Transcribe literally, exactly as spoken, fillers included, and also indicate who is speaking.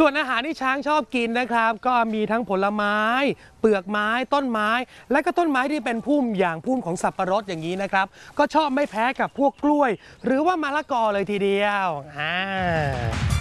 Speaker 1: ส่วนอาหารที่ช้างชอบกินนะครับก็มีทั้งผลไม้เปลือกไม้ต้นไม้และก็ต้นไม้ที่เป็นพุ่มอย่างพุ่มของสับปะรดอย่างนี้นะครับก็ชอบไม่แพ้กับพวกกล้วยหรือว่ามะละกอเลยทีเดียวอ่า